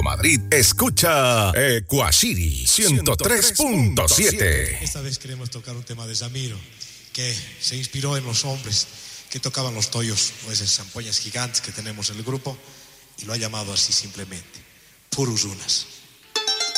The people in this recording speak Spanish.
Madrid, escucha Ecuashiri 103.7. Esta vez queremos tocar un tema de Zamiro, que se inspiró en los hombres que tocaban los toyos, o esas zampoñas gigantes que tenemos en el grupo, y lo ha llamado así simplemente, Puros Unas.